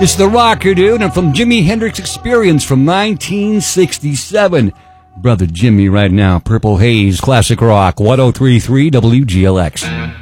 It's the Rocker Dude, and from Jimi Hendrix Experience from 1967. Brother Jimmy right now, Purple Haze, Classic Rock, 103.3 WGLX.